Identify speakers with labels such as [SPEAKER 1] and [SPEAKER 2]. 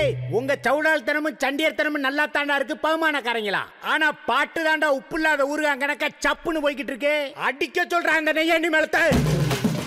[SPEAKER 1] டேய் உங்க சவுடால்தனமும் சண்டியர்த்தனமும் நல்லா தாண்டா இருக்கு பகுமானக்காரங்களா. ஆனா பாட்டு தாண்டா உப்பு இல்லாத ஊருகா கணக்கா சப்புன்னு போய்கிட்டு இருக்கு. அடிக்க சொல்றாங்க நெய்யாண்டி மேலத்தை.